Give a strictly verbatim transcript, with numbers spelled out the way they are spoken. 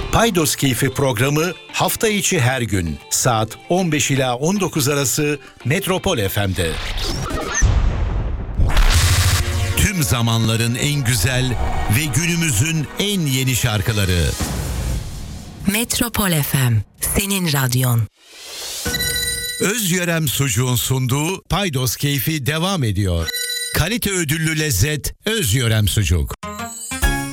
Paydos Keyfi programı hafta içi her gün saat on beş ila on dokuz arası Metropol F M'de. Tüm zamanların en güzel ve günümüzün en yeni şarkıları. Metropol F M, senin radyon. Özyörem Sucuğun sunduğu Paydos Keyfi devam ediyor. Kalite ödüllü lezzet Özyörem Sucuk.